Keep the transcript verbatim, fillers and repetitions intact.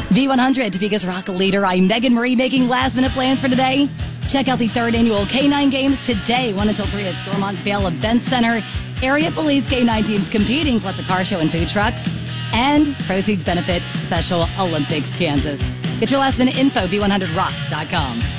V one hundred, Topeka's rock leader. I'm Megan Marie, making last-minute plans for today. Check out the third annual K nine Games today, one until three at Stormont Vale Event Center. Area Police K nine teams competing, plus a car show and food trucks. And proceeds benefit Special Olympics Kansas. Get your last-minute info, V one hundred rocks dot com.